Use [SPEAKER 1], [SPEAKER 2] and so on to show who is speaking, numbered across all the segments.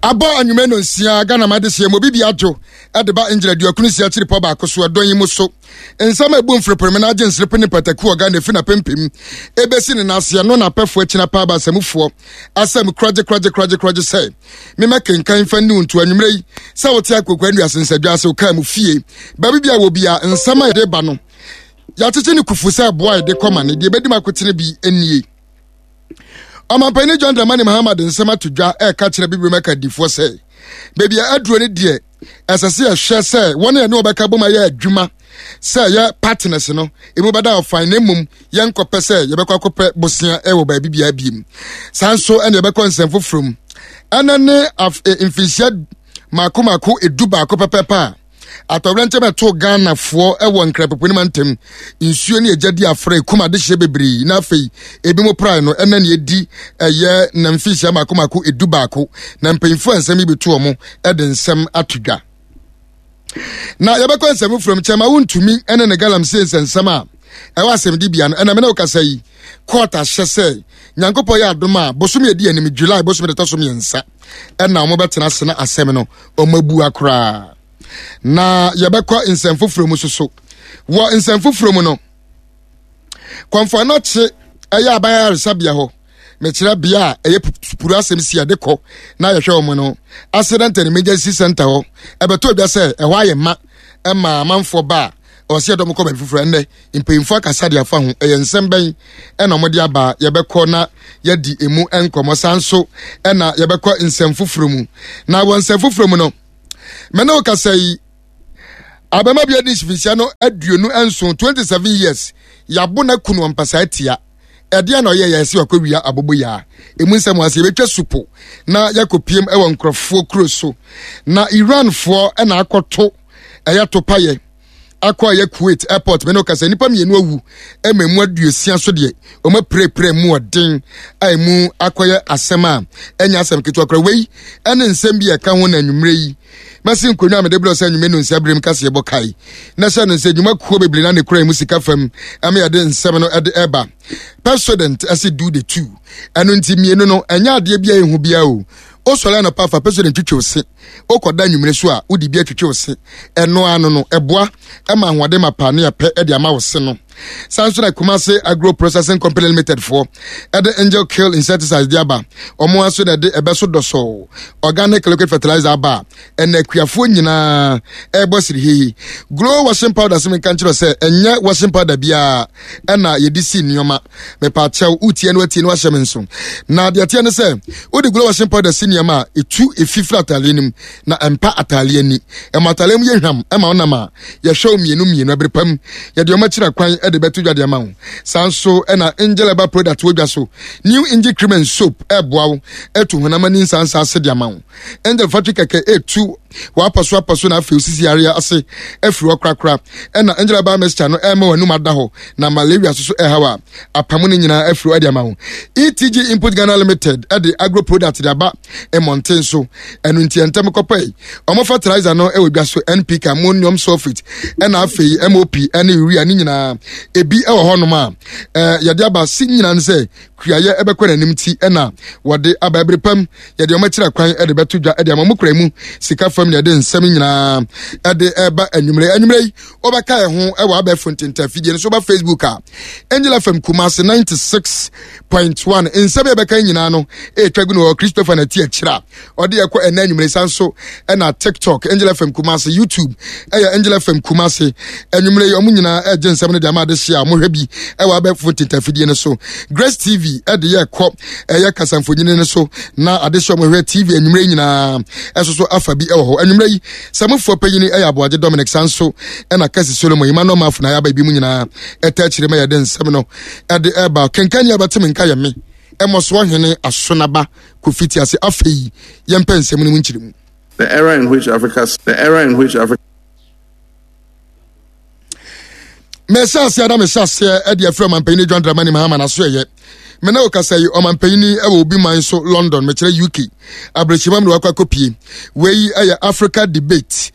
[SPEAKER 1] Aba anwume no nsia Ghana madehye mo bibi adwo edeba enjira de okunu sia chiri poba akoso adon yi muso ensama ebu mfrepere na agye nsrepe ne pataku oga na fi na pempem ebesi ne nasia no na pefo akina pa ba samufo asam kraje say me makenkan fa ni untu anwumre yi sa wote akokwa anu asensadwa ase oka mu fie ba bibia wo bia ensama ede ba no ya tete ne kufu sa boy de koma ne de bedi makotene bi enie Omampani John Dramani Muhammad nsema tudwa ka kire bibiri maka difo say baby aduro ne de asase a hwe say won ye ne obeka boma ye adwuma say ye partners no emu bada of fine mum ye nkopɛ say ye bekɔ akopɛ bosia wo ba bibia biem sanso ene ye bekɔ nsem fofrom anane of infisia makomako eduba akopɛpɛpa atɔbrante beto Ghana fo ewo nkrapoponi mantem nsuo ne agadi afra kuma de hye bebri na afei ebi mo prai no ena ne edi eye na mfisia makomako edubaako na mpanyimfo ansam bi to omo ede nsam atodwa na yebekɔ nsam from chama wontumi ene ne galam sense nsam a ewa asem di bia no ena me na okasa yi court ahye sɛ nyankopɔ ya adoma bosom ye di anim July bosom de tosom yensa ena omo betena se na asem no omabu akra na yebekwa insenfofro mu soso wo insenfofro mu no kwamfa no che eya abaya resabia ho mechira bia eye puru asem sia de kɔ na yehwe omo no accident and emergency center ho ebeto bia sɛ ɛhɔ aye ma ema manfo ba ɔse dɔm kɔ ba fufuro ende impemfo akasa de afa ho eye nsem bɛn ɛna ɔmo de aba yebekɔ na yedi emu enkomo sanso ɛna yebekɔ insenfofro mu na wo insenfofro mu no mena okasai abema bia di sifisia no aduonu enso 27 years yabo na kunu ampasa atia ede na oye yesi akowia abobo ya emu nsam ase betwa supo na yakopiem ewo nkrofo kroso na Iran fo na akoto eyato paye akwa ye Kuwait airport mena okasai nipa mienu awu ememu aduosia so de o ma prepare mu odin aimu akoye asema enya asem ketu akra wei ene nsem bi eka ho na anwumre yi masi nkonwa amede blo sa nwume no nsia brem kase yebo kai na sha no nse dwuma kuo bebre na ne kura mu sika fam ame yade nsem no ede eba president as do the two anu nti mienu no enya ade bia ehu bia o osole na pafa president twetwose okoda nwumre so a odi bia twetwose eno anu no eboa ema ahode mapa ne ape ede ama wose no Sanso na Kumasi Agro Processing Company Limited for Ede Angel Kill Insecticides diaba omo aso na de ebeso doso organic liquid fertilizer aba ene kuafo nyina ebosiri hi Glow washing powder so me kan kiro se enye washing powder bia ena yedisi nioma me pa chew utie no atie no ahye menso na de atie ne se odi Glow washing powder si nioma etu efifra atalenim na empa atale ani ematalem ye hwam ema onama ye hwe mienu abrepam ye de oma kira kwan de betu dwade ma ho sanso ena Angel Eba product wodwa so new Inji cream and soap eboawo etu honamani sansa ase de ma ho Angel factory keke etu wa paso na afi osisi area ase afiri okrakra ena Angel Eba mixture no ema wanu mada ho na malaria so ehawa apamu ne nyina afiri ade ma ho ETG Input Ghana Limited ade agro product de aba emonten so enu ntiantem kopai omo fertilizer no ewodwa so NPK ammonium sulfate ena afi MOP ena urea ni nyina ebi ewo honom a yade aba si nyina nse kuaye ebekɔ nanim ti ena wode ababrepam yade omachira kwan ede betodwa ede amamukura mu sika fam yade nsam nyina ede eba anwumre obaka ye ho ewo aba fontinta fidie so ba Facebook a Angel FM Kumasi 96.1 nsam ebeka nyina no etwagu no Christopher na ti akira ode ye kɔ ena anwumre sanso ena TikTok Angel FM Kumasi YouTube Angel FM Kumasi anwumre omu nyina eje nsam ne de ama de hia mo hwabi ewo aba fontinta fidie ne so Grace TV ede ye kɔ eye kasamfonyine ne so na ade so mo hwe TV anwumre nyina eso so afa bi ewo ho anwumre yi samfo panyini ayaboaje Dominic Sanso ena kasi Solomon Imano Mafu na yaba bi mu nyina eta kire ma yade nsam no ede eba kenkani abatem nka ye me emoso hwene asonaba kofiti ase afei ye mpensem no mu nkirimu
[SPEAKER 2] the era in which Africa
[SPEAKER 1] Mesasi Adam Mesasi ede afro mampani John Dramani Muhammad aso ye mena okasai omanpanyini e wo bi man so London me kire UK abrechima me wakwa kopie we Africa debate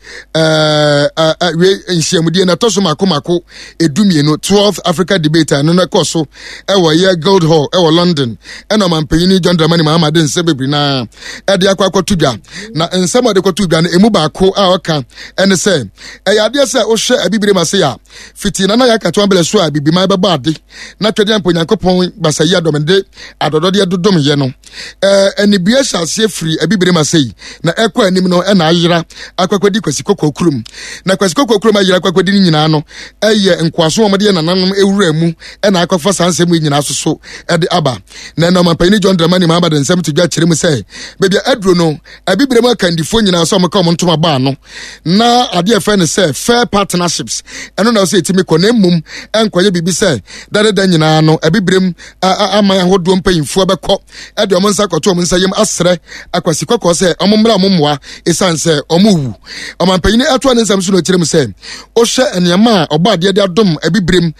[SPEAKER 1] we nhyiamudie na toso makomako edumienu 12th Africa debate no na koso e wo ye Guildhall e wo London e no omanpanyini John Dramani Mahama de nse bebri na e de akwa kotudwa na nsema de kotudwa na emu baako a oka ene se e yade se o hwe abibire mase ya fitina na ya katwa bele so abibima beba ade na twede amponyankopon basayi adomende adodode dodom ye no enibia hyase free abibire masei na ekwa anim no na ayira akwakwadi kwasikoko kurum na kwasikoko kurum ayira akwakwadi ni nyina no eye nkwaso omode nananom ewura mu na akwafa sansem nyina soso ede aba na na mampani John Dramani Mahama de nsem tudwa kire mu sei bebia aduro no abibire mu akandifo nyina so omka omontoma ba no na ade efe ne sei fair partnerships eno na so etimi konemum enkoye bibi sei dada nyina no abibirem ama ahodo mpanyimfo abekọ ede omonsa koto omonsa yem asre akwasikoko se omomra mommoa esanse omuwu omampanyini ato ne nsam so no kirem se o hye enema obade de adom abibirem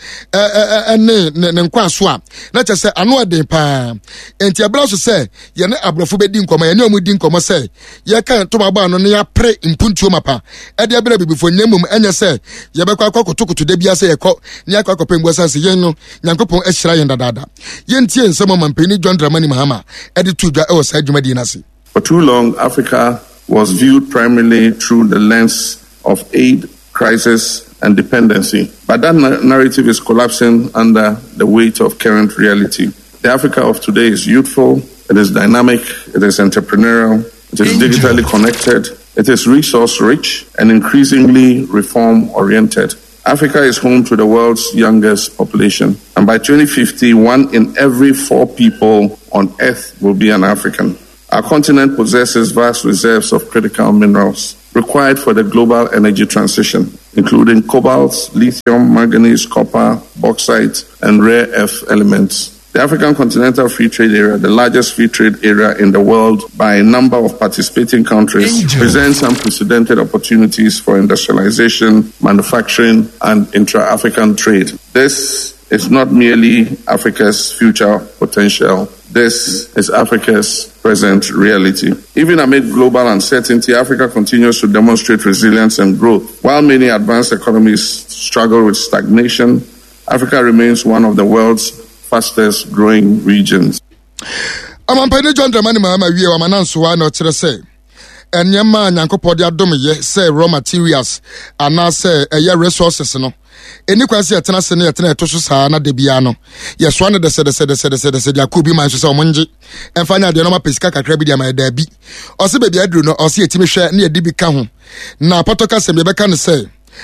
[SPEAKER 1] ne nkwaso a na kyese ano eden pa enti abra so se ye ne abrofo bedi nkoma ye ne omudi nkoma se ye kan to baba no ne ya pre impuntuo mapa ede abra bibifo nyemum enye se ye bekọ akokotokoto de bia se ye kọ ne akokopembu sanse ye no nyankopon ahyira yen dadada yentie nsema mampeni John Dramani Mahama edi tudwa e wo sa dwumadi na se.
[SPEAKER 2] For too long, Africa was viewed primarily through the lens of aid, crisis, and dependency. But that narrative is collapsing under the weight of current reality. The Africa of today is youthful, it is dynamic, it is entrepreneurial, it is digitally connected, it is resource-rich, and increasingly reform-oriented. Africa is home to the world's youngest population. And by 2050, 1 in every 4 people on Earth will be an African. Our continent possesses vast reserves of critical minerals required for the global energy transition, including cobalt, lithium, manganese, copper, bauxite, and rare earth elements. The African Continental Free Trade Area, the largest free trade area in the world by a number of participating countries, presents unprecedented opportunities for industrialization, manufacturing, and intra-African trade. This is not merely Africa's future potential. This is Africa's present reality. Even amid global uncertainty, Africa continues to demonstrate resilience and growth. While many advanced economies struggle with stagnation, Africa remains one of the world's fastest growing regions.
[SPEAKER 1] Amampani John Dramani Mahama wie wa mananso wa no kire se enyema nyankopɔ de adom ye se raw materials ana se resources no eni kwase yetena se ne yetena etoso saa na de bia no yeso ne de se de akobi man so se omonje emfanya de no ma pesika kakra bi de ma da bi ose bebia aduru no ose yetimi hwe ne yedi bi ka ho na potoka se me beka ne se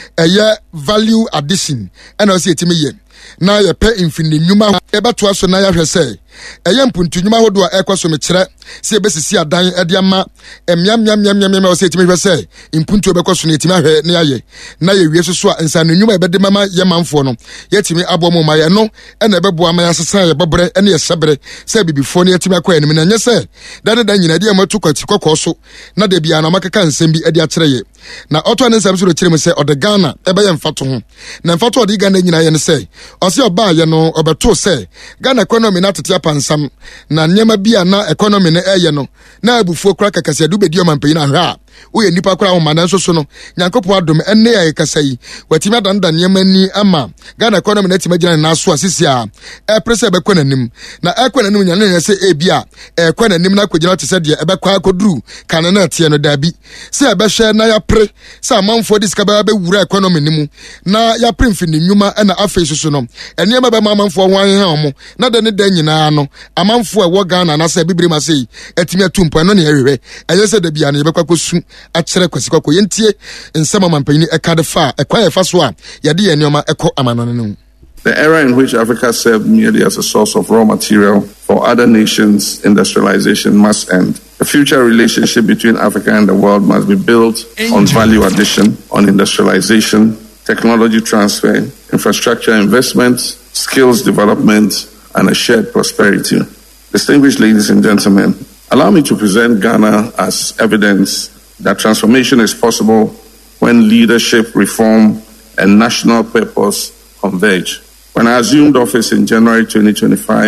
[SPEAKER 1] value addition ena ose yetimi ye na ye pe infini nyuma ebeto aso na ya hwe se mpuntu nyuma hodo a ekwaso me kire se ebesisi adan ede ama emiam o se etimi hwe se mpuntu ebekwaso na etimi ahwe na ye na ye wie soso a nsa no nyuma ebede mama ye manfo no yetimi abomo ma ye no na ebebo ama ya sesa ye bobre ene ye sebre se bibifo na yetimi akwa enim na nye se dada nyina de amatu kwati kokko na de bia na makaka nsem bi ede akire ye na oto ne nsam so ro kire mu se ode Ghana ebe ye mfato ho na mfato ode Ghana nyina ye ne se ose oba ye no obeto se Ghana economy na tete pansam na nyema bia na economy na eye no na abufuo kra kakase du bedi o mampanyi na hwa wo ye nipa kra ho manan so no nyankopo adom enne ya kasai watimi adanda nyema ni ama Ghana economy na tima gina na so asisi a pressure be kwananim na kwananim nyane ne se ebia kwananim na kwagina te se de ebekwa akoduru kana na tie no dabi se ebehwe na ya pre se amanfo diska be wura economy nimu na ya pre mfini nyuma na afeso so no enema be amanfo ho an ha mo na de ne da nyina no amanfo ewo Ghana na se bibire ma sei etimi atumpo no ne ehwe eye se da bia na yebekwa kosu akere kwasikoko yentie nsema mampanyini ekade fa ekwa yefa so a yade ye nioma ekọ amanono no.
[SPEAKER 2] The era in which Africa served merely as a source of raw material for other nations' industrialization must end. The future relationship between Africa and the world must be built on value addition, on industrialization, technology transfer, infrastructure investments, skills development, and a shared prosperity. Distinguished ladies and gentlemen, allow me to present Ghana as evidence that transformation is possible when leadership, reform, and national purpose converge. When I assumed office in January 2025,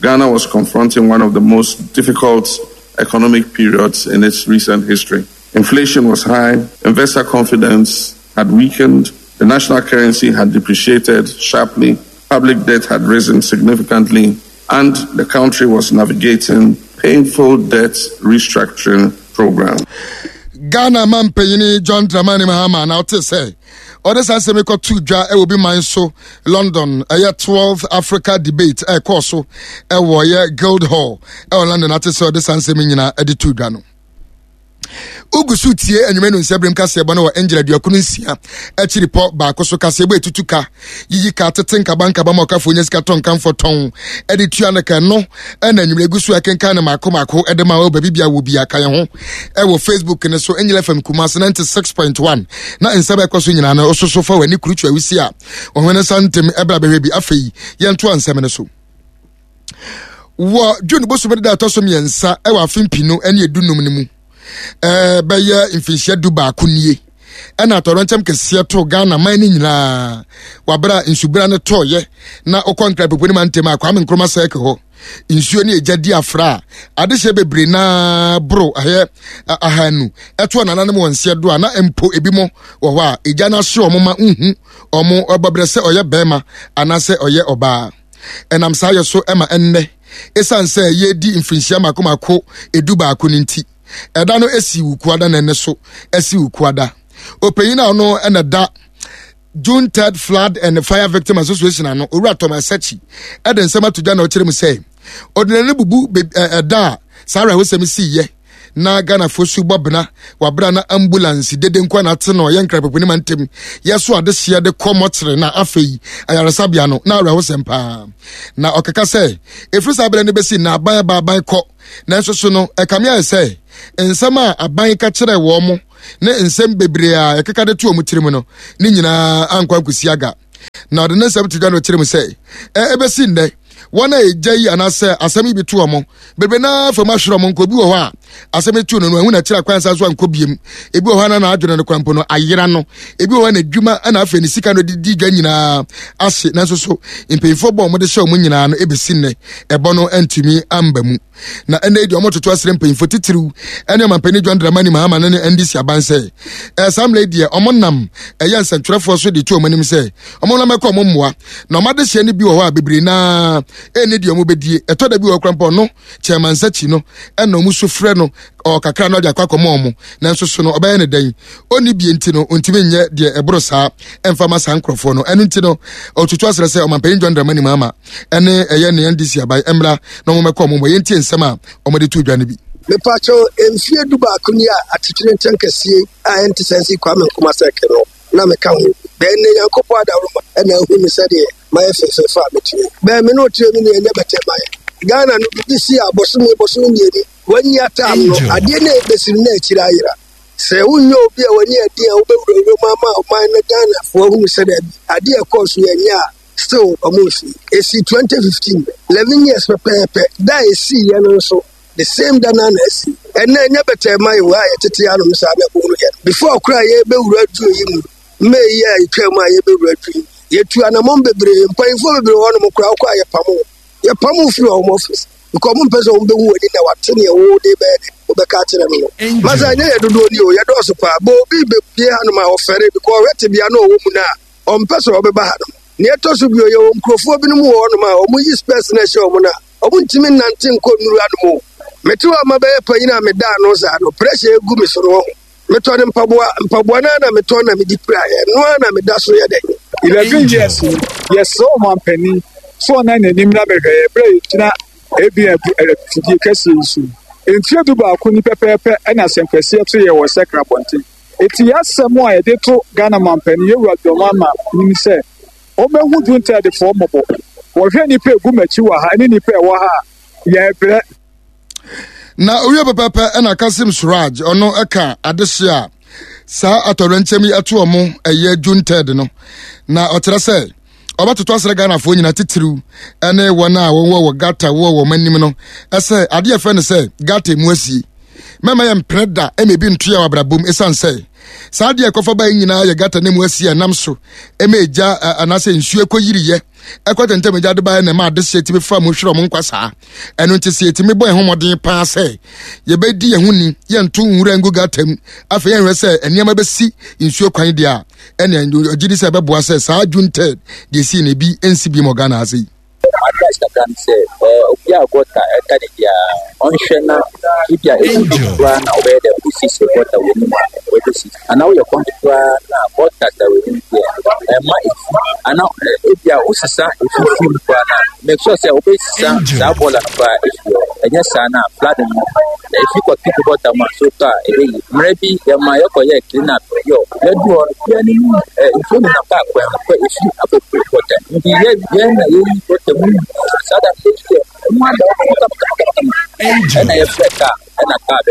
[SPEAKER 2] Ghana was confronting one of the most difficult economic periods in its recent history. Inflation was high, investor confidence had weakened, the national currency had depreciated sharply, public debt had risen significantly, and the country was navigating painful debt restructuring program.
[SPEAKER 1] Ghana man payini John Dramani Mahama now to say others say me ko two dwa e will be mine so London a 12th Africa debate e course so e wo ye Guildhall e London at say others say me nyina e di two dwa no Ugusu tie enwemenu nsebrim kase ebo no Angela Duakunu nsia echi report ba koso kase ebo etutuka yiyi ka tetenka banka ba ma ka fonye sika ton kan foton edi tua na ka no na enwemre gusu akenkan na makomako ede ma oba bibia wo bia kan ho e wo Facebook ne so Angela FM Kumasi 96.1 na nsaba koso nyina na ososo fa wani kuruchu awisi a ohwene santem ebra behwe bi afei yento ansem ne so wo June bosu da to so miensa e wa fimpino ene edunum ne mu baya infinsia duba akunie ena toroncham kese to Ghana man ni nyina wabra insubra ne toye na okonkra pepo ni mantem akwa me nkroma seke ho insuo ni ejadi afra adehye bebre na bro ahanu eto nana ne wonse do na empo ebimo wo ho a eja na hye omoma omo obabre se oye bema anase oye oba enam sa ye so ema enne esan se ye di infinsia makomako eduba akuninti eda no esi wukuada na ne so esi wukuada opeyina no ena da June 3rd Flood and Fire Victim Association ano owura Thomas Sachi eden sema to na okire mu say ordinary bubu da sara ho semi si ye na Ghana fosu bobna wabra na ambulance dede nkwa na te no ye nkrapeponi mantem yeso ade hye de komotre na afei ayaresabia no na ho sempa na okaka say efrusa abere ne besi na aban ko na so no ekamia say ensema aban ka kire wo mo na ensem bebre a ekaka de to omutirim no ni nyina ankwa kusiaga na ode na nsem to no kire say ebesi nde wana ejayi anase asemi bitu omo bebe na fama hwero mo nko bi wo ho a asemi tu no no hu na kira kwansa so anko biem ebi wo ho na adwene no kwampo no ayera no ebi wo na dwuma na afa ni sika no di dwa nyina ase na so impefo bo mo de hye mo nyina no ebesi ne ebo no antumi ambamu na ene edi omo toto asere mpefo titiru ene mampani John Dramani Mahama ne ndisi abanse sam lady omo nam eya nsantwerefo so de tu omanim se omo na mekọ omo mmoa na omo de hye ne bi wo ho a bebiri na ene di omo bedie eto da bi wo krampo no chairman Sachi no ena omo so frɛ no o kakra no jakwa komo omo na nso so no obaye ne dan oni bi enti no ontime nye de ebro saa emfama san krofo no enu enti no otutu asere se omampani John Dramani Mahama ene eye ne ndisi abai emra na omo mekọ omo ye enti nsem a omo de tu dwane bi
[SPEAKER 3] me pacho enfie duba akunia atitire ntenkesie a entisensi kwa me kuma seke no na me ka ho be ne yankopo adawroma ena hu mi sede ma efefa metue be me no tue mi ne nya bete mai Ghana no bi si abosumu nyeri wani atam no ade na ebesiri na akira ayira se unyo obi a wani ade a obewuro mama oman na Ghana fo hu mi sede ade e course yenya still almost esi 2015 11 years pepe da esi ye no so the same danana esi ena nya bete mai wa yetete anu msa be buru ye before kura ye be wura du yi mu me ye itwa ma ye be wura du ye tu anamon bebre mpanfo bebre wono mo kura kwa ye pamu fi o office because mo pese o be wu ni na watene wo de be obeka kire no masa nya ye dodo ni o ye do so pa bo bi be bie anu ma ofere because wete bia na o wo mu na o mpese o be ba ha no ne to so bi o ye o mkrofo bi no mu wo no ma o mu yi space na she o mu na o mu ntimi nante nko nuru anu mo metuwa mabaye panyina meda no za no pressure egu mi so no meto ne mpaboa na meto na medi praye no na meda so ye den
[SPEAKER 4] 11 years yes so man penny so na nanim na behwe bre tina ebia fudi kase su enfie du ba ko ni pepepe na semkwese to ye wo sekra bonte eti yasemo a ye de to Ghana man penny ye wura do mama ni se o be hu du nta de fo mobo wo hwe ni pe egu machi wa ha ni pe wo ha ye bre
[SPEAKER 1] na owie pepepe na Kasim Suraj ono eka adehye a sa atorenchemi atu omo eye June 3rd no na otere se obatoto asere Ghana fo nyina titiru ene wona wo gata wo manim no ese ade ye fe ne se gata mu asi mema ye mpreda emebi ntua wabrabom esan se sa ade ekofa ba nyina ye gata ne mu asi enam so emeja anase nsuo ekoyiriye ekwata ntem gya de ba na ma de se ti be fa mo hwere mo nkwasa eno nti se ti me boy homoden pa se ye be di ye hu ni ye nto nwura nguga tam afa ye hwe se eniema be si nsuo kwan dia ene ogidi se be boa se saa junted de si ne bi ensi bi mo Ghana ase
[SPEAKER 5] advice that can say obia gota etani dia onhwena ibia ekura na obey the pusis gota woni we do see and now your contra na gota that we need there ma and now ibia usisa ififi mkwa na make sure say obey sa bola kwa enya sana flood no if you got people gota ma so ka maybe ya ma yoko ye clean up yo you do ya ni if you na ka kwa if you have a gota ye na ye gota sada picture manda and I expect that and I got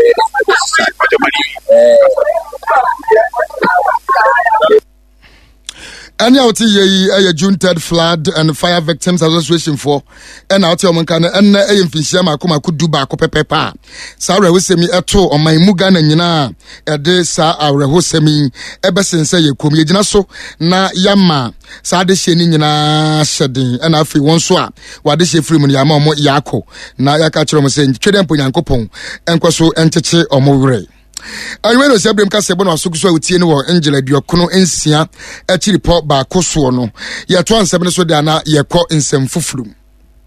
[SPEAKER 1] Any out here, June 3rd flood and fire victims association for and out of Moncana and a Finchama Kuma could do back pepa. Sarah was semi eto on my Mugan and Yana a day sa our hosemi Eberson say you come so na yama Sade Shenin na shedding and I feel one swap while this free money among Yako na Yakachrom saying Chedem Puyankopon and Kwaso entiche or Mogre. Anyway, Sebrim Casabon or Sukuso with Tino Angela Diocono Ensia, a chili pot by Cosuono. Yet 1 so dana, ye caught in some fuflum.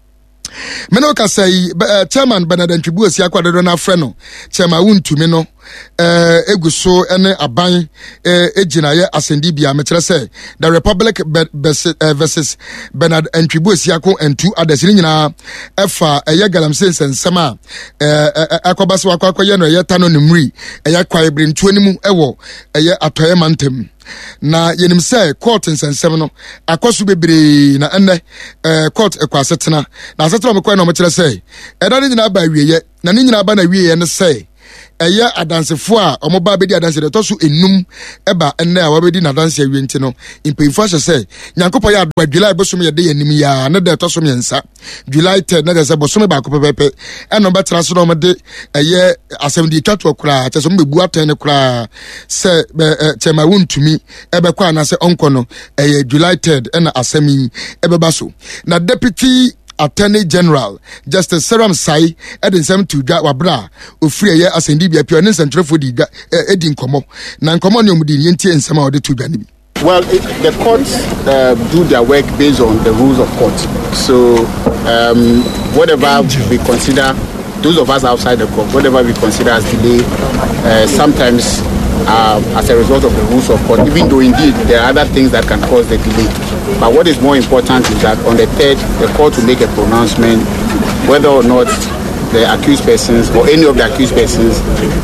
[SPEAKER 1] Menoka say, Chairman Bernard Tribus Yakwadona Freno, Chairman Wuntu Meno, Eguso, and Aban, Ejina, Ascendibia, Metrese, the Republic versus Bernard and Tribus Yako and 2 others in Efa, a Yagalam Sense and Sama, Aquabas Wakoyano, Yatano Nimri, a Yakwa bring 20 ewo, a year at Toyamantem. Na yenim say court in San akosu bebre na enne court ekwasetena na setena me kwa na mo kire say edane nyina ba wieye na ne nyina ba na wieye ne say eye adansefo a omoba bedi adanse de toso enum eba enne a wabedi na adanse awie nti no impemfo hye say nyankopɔ ya adwa July bosom ye de yanim ya ne de toso mensa July 10 na de se bosom ba ko pepepe eno betra so no mo de eye asem di twatwa kura te so mo bebu atan ne kura se chema wuntumi ebe kwa na se onko no eye July 3 ena asemi ebe baso na deputy Attorney General Justice Seram Sai edin sem to dwa wabra ofri ye asendi bia pio ne sentrefo di edin komo na nkomo ne omudi yentie nsema ode to dwa ne bi.
[SPEAKER 6] Well, the courts do their work based on the rules of court. So whatever we consider, those of us outside the court, whatever we consider as delay, sometimes as a result of the rules of court, even though indeed there are other things that can cause the delay. But what is more important is that on the 3rd, the court will make a pronouncement whether or not the accused persons or any of the accused persons,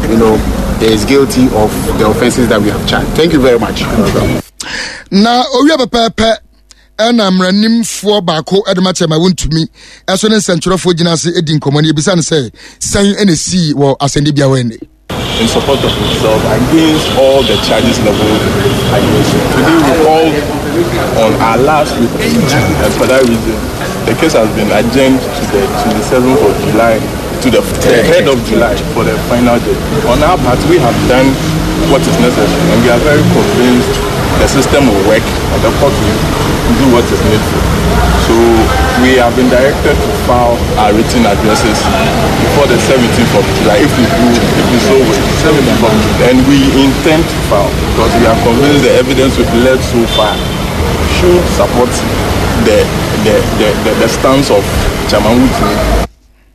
[SPEAKER 6] is guilty of the offenses that we have charged. Thank you very much.
[SPEAKER 1] Now, we have a paper. And I'm running for Bako Edmachema Wuntumi, as soon as Central for Genasi Edin Common, Bisan say, sign NSC or Ascendibia Wendy.
[SPEAKER 7] In support of himself against all the charges leveled against him. Today we called on our last witness, and for that reason, the case has been adjourned to the 7th of July, to the 3rd of July for the final day. On our part, we have done what is necessary, and we are very convinced the system will work and the court will do what is needful. So we have been directed to file our written addresses before the 17th of July. If we so will, 17th of July, and we intend to file because we are convinced the evidence we've led so far should support the stance of Chairman Wuntumi.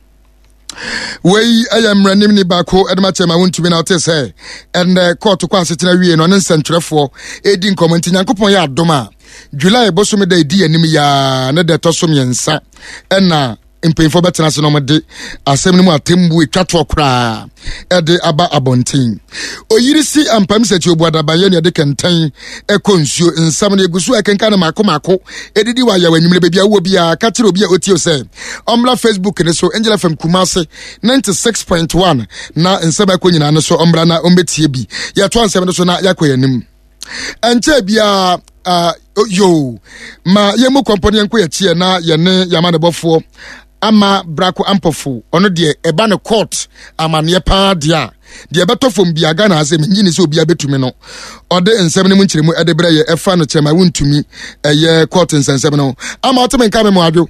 [SPEAKER 1] We I am running ni bako edma chema wuntumi na ote say and court kwa setina wie no ne nsentrefo edin komenti nyankopon ya adoma July bosom da edi anim ya ne de tosom yensa na impemfo betena se no mede asem ni mu atembu etwato kra ede aba abontin oyirisi ampam seti obuadaban ye ne de kenten ekonsuo nsam ne egusu ekenka na mako edidi wa ya wanyimle bebia wo bia ka tire obi a otio se omla Facebook ne so Angela FM Kumase 96.1 na nsaba ko nyina ne so omra na ombetie bi ya to ansem ne so na yakoyanim enche bia yo ma yemu company enko ya chie na ye ne yama ne bofo ama brako ampofo ono de eba ne court amane pa dia de beto fom biaga na ase menyi se obi abetumi no ode nsem ne mu nkyeremu ede bra ye efa no chema wontumi eye court nsensem no ama otem nka me mo adwo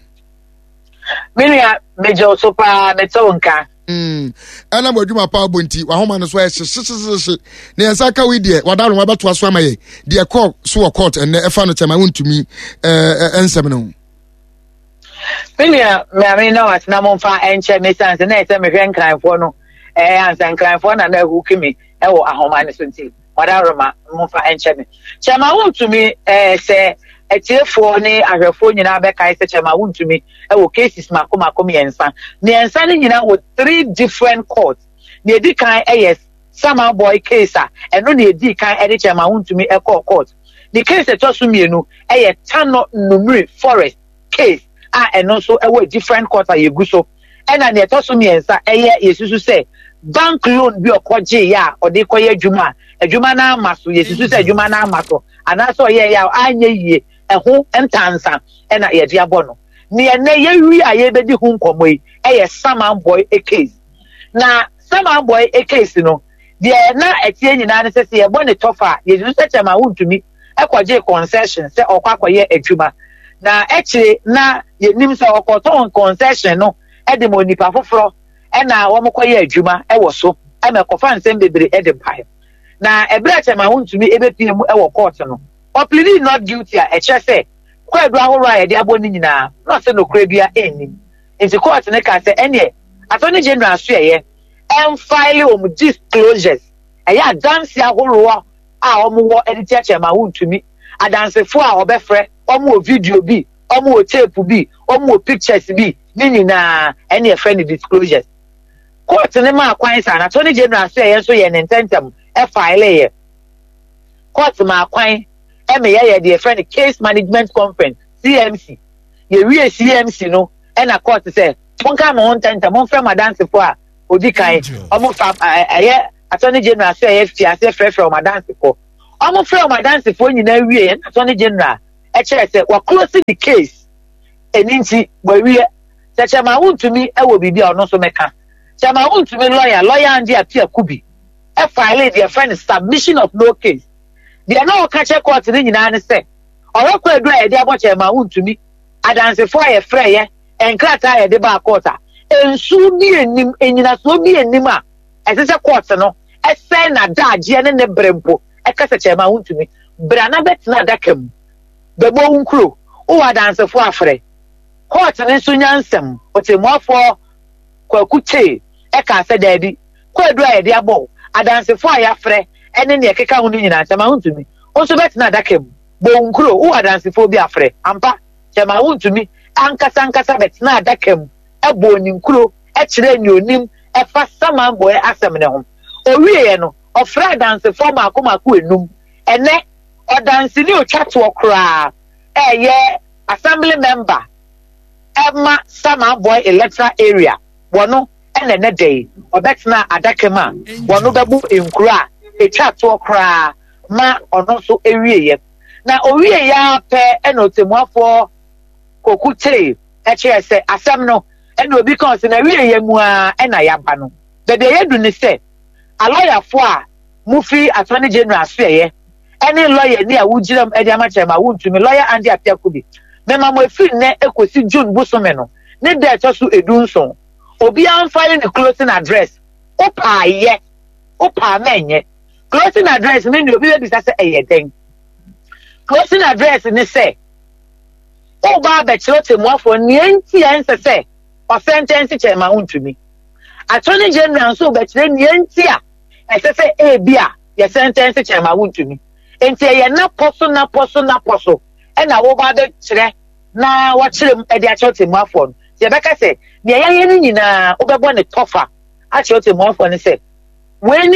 [SPEAKER 8] minia mejo so pa meto nka
[SPEAKER 1] ana modwuma pa obonti wa homa no so ehye ne ensa ka we de wadaro wabeto aso amaye de call so court enne efa no chema wontumi ensem no
[SPEAKER 8] minia me amina wat na momfa enche me sanse na ese me hwen kranfo no ansan kranfo na na hukimi ewo ahoma ne so nti wadaro ma momfa enche me chema wontumi se etiefo ne ahwefo nyina be kai se chema wontumi ewo cases makomakom yensa ne yensa ne nyina wo 3 different courts ne edi kan yes sama boy case eno ne edi kan edi chema wontumi court the case to so mienu Tano Numri Forest case eno so ewo different court ayegu so ena ne to so miensa yesusu say bank loan bi okoje ya ode koye adwuma na amaso yesusu say adwuma na amaso anaso ya anye yie eho entansa ena ye dia bono ne ye wi aye bedi hu nkomo yi Saman boy a case na Saman boy a case no de na etie nyina ne sese ye bone tofa yesusu say chama wontumi ekwaje concession say okwakoye adwuma na echi na yenim say okoton concession no ede mo nipa foforo na wo mokoye adwuma ewo so amekofa nsem bebre ede pai na ebra chama wontumi ebepie mu ewo court no or pleading not guilty eche say kwadu ahoro a yede aboni nyina no say no kredua eni enti court ne ka say ene attorney general so file disclosures dance ahoro a omo editor chama wontumi adansefo a obefre omo video bi omo tape bi omo pictures bi nyina ene friend disclosures court ne ma kwan sa na attorney general so so nententem file court ma kwan the friend case management conference CMC ye CMC no na court say monka mo ntenta mon frɛ madanse fo a odi kan omo fa attorney general say fiase frɛ madanse fo omo frɛ madanse fo nyina wie attorney general kyerɛ say we closing the case eninti we wie chama wontumi ewo bibi a ono so meka chama wontumi lawyer andi apia kubi file the friend submission of no case the no catch court ni nyina ne se orokwa edu a ye de aboche ma wontumi adansefo a ye frɛ ye enkrata ye de ba court a ensu bi enim enyina so bi enim a esese court no ese na daagye ne brempo ekasa chema wontumi brana betina dakam bebo nkuro o adansefo afrɛ court ne so nyansem otemuafo kwakute eka se dadi kwa edu a ye de abo adansefo a ya frɛ ene ne keka hu nyina chama wontumi onso betina dakam bo nkuro o adansefo bi afrɛ ampa chama wontumi ankasa betina dakam ebo ni nkuro kyerɛ ni onim efa Saman boy asem ne ho owie no ofra adansefo makomako enum ene odanse ni otwato okra assembly member Emma Saman boy electoral area wono ene ne dey obetina adakema wono bebu nkura etwato okra ma ono so ewie na owie ya pe ene otemuafo kokute eche se asem no ene obi kan se na wie mu a ena yaba no bebe yedu ni se a lawyer fo a mufi attorney general so ene lawyer ni a wugiram ede amachema wontumi lawyer andi apiakubi mema mo efi ne ekosi June busome no ne de to edunson obi an file the closing address opa menye closing address me ni obi be bisa se den closing address ni se o ba be chirote muafo ni enti ense se o sentence chema wontumi attorney general so be chire ni enti a ese se bia ye sentence chema wontumi enti ye na poso na wo ba be chire na wo chire e dia chirote muafo ye beka se ne ye ni nyina obebo ne tofa a chirote muafo ni se weni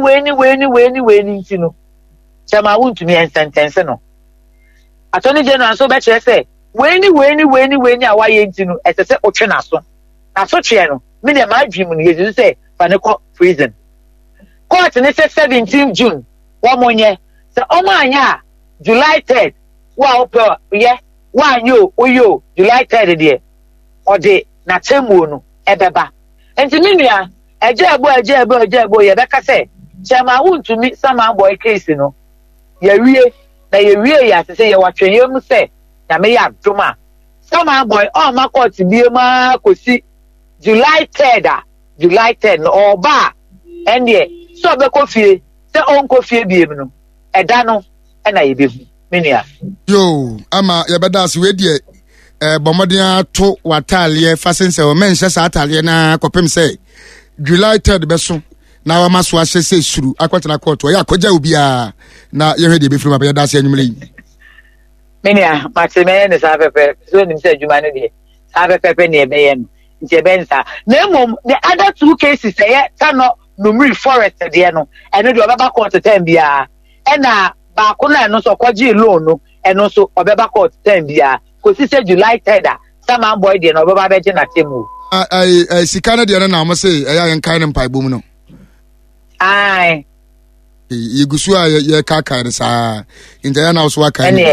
[SPEAKER 8] ntino chama wontumi en sentence no attorney general so be chere say weni a waye ntino esese otwe na so twe no me de ma adwim no yesu say fa ne ko prison court ne say 17 June wo monye say omo anya July 3rd wa opo ye wa anyo oyo July 3rd de o de na temu no ebeba enti minua ejebo ye beka say chema wuntumi sama boy case no ye wie na ye wie ya say ye watwenye mu say na me ya doma sama boy o ma court bie ma kosi July 3rd no oba ende so be kofie se on kofie bie no eda no na ye behu minua
[SPEAKER 1] yo ama ye beda as we die bomodin to wataliye fasense o mense sa ataliye na kopem say July 3rd beso na wa maso ahye say suru akwatena court o ya koja obia na ye hwe de be firima be da se anyumle
[SPEAKER 8] minua matime ne sa pepe so nim say adwuma no de sa pepe ne be ye no nti bensa na mom the other two cases say kano numri forest de no eno de obeba court time bia ena ba ko na eno so kwaji loan no eno so obeba court time bia ko si say July 3rd sama boy de no obeba be je na temu
[SPEAKER 1] ai sikana de na mo say ya yen kan mpa bom no
[SPEAKER 8] ai
[SPEAKER 1] yegusu a ye kaka de sa inja ya na so aka ni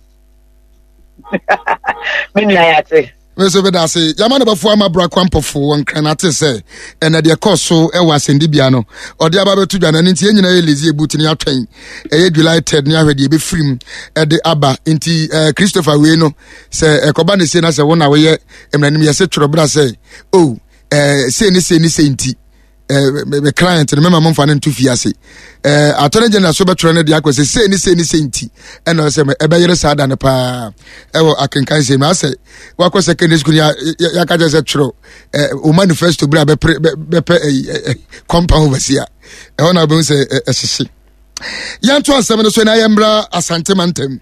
[SPEAKER 8] minua ya te
[SPEAKER 1] Meso be da say yama na bafo ama bra kwampofo won kan ate say ena de koso e wa sendibia no ode aba betu dwana nti enyina ye lezi ebutini atwen eye July 3rd ni ahwede be film e de aba nti Christopher we no say ekoba ne se na say wona we ye emranim ye se tworo bra say oh say ni nti me client no mema momfa ne nto fiase attorney general so betro ne de akwese say ni nti eno say e be yere sada ne pa e wo akenkan say ma say wakọ secondary school ya ka je say tworo o manifesto bra be compound overseer e wona be say ehihye yanto asem no so na yembra asante mantem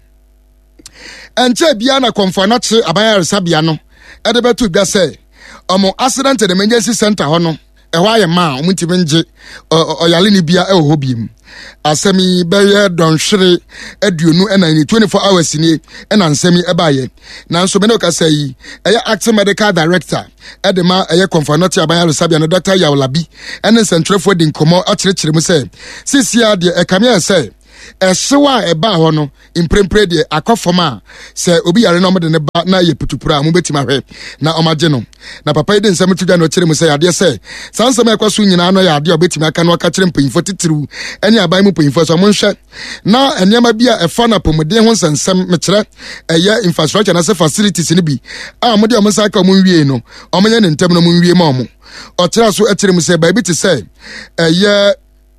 [SPEAKER 1] enche bia na konfa na che abaya resabia no e de betu bia say omo accident in emergency center ho no ewa ye ma omuntimi nje oyale ni bia e ho biem asemi beye donhwere aduonu ena ni 24 hours ni ena nsemi ebaye nanso me no ka say eye acting medical director edema eye confanoti abanya resabia no Dr. Yawlabi ene central for the nkomo akyerechire mu say sisia de ekamia say ehyewa eba ho no imprempre de akofoma se obi yare no mode ne ba na ye putupura mu betima hwe na omagye no na papa ide nsam tudwa no kire mu se ade se sansam ekwaso nyina no ya ade obetima aka no aka kire mpanyimfo titiru ene aban mu mpanyimfo so monhwe na enema bia efa na pomode ho sansam mekire eye infrastructure na se facilities ni bi a mode o saka mu nwie no omanye ne ntem no mu nwie ma omo o kire so ekire mu se ba bi te se eye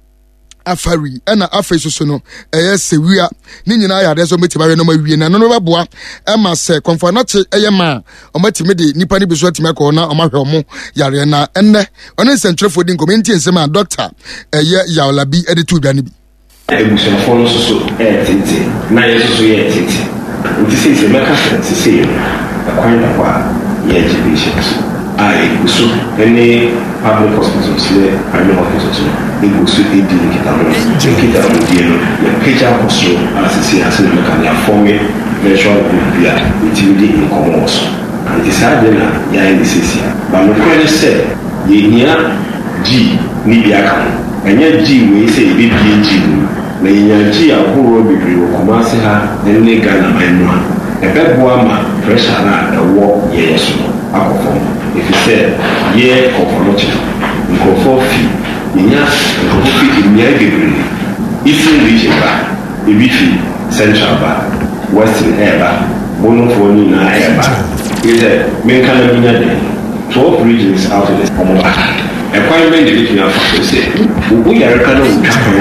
[SPEAKER 1] afari ena afai so no sewia ni nyina ya de so metima we no mawie na no beboa ma se konfanache ma o matime de nipa ni biso atime ko na o mahwe omo yare na enne ono centrefo din komenti ensema doctor Yawlabi editu dwane bi
[SPEAKER 9] ebuso fo so tete na yeso so ye tete nti se meka se akwan da kwa ye education busu any public hospitals here private hospitals they go to the kita mo die no ya picture hospital asisi asini meka na form virtual group ya utility in commons and this na ya NCC ba no kwere se ye nia G ni bia kan enya G we say be G na enya G ahoro bibiri wo komase ha ne Ghana manua ebeboa ma pressure na ewo ye yeso akofo if you say yeah confirmation go for fee go fee in near degree eastern region ba ebifi central ba western eba bono for ni na eba is a main kind of 12 regions out of this requirement that we have to say we are kind of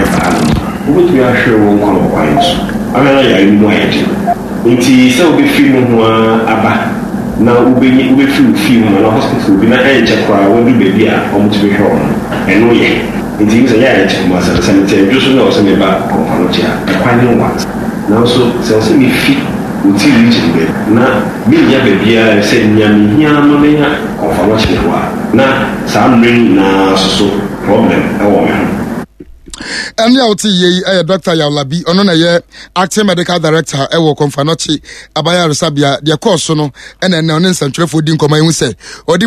[SPEAKER 9] we are sure we won't quite amana ya ni mo ayeje nti se obi fi no aba na ube fi mo na hospital bi na enche kwa we bi baby a omuti hwe eno ye nti nse ya enche mo asa se nti jo so na o se me ba konfano tia kwani wa na so se me fi uti region be na bi ya baby a se nyam hia no me ya konfano tia wa na sam na so problem e wo me
[SPEAKER 1] and ya uti ye Dr. Yawlabi ono na ye acting medical director e wo Konfanochi abaya resabia de course no ene ne on central for din koma hu se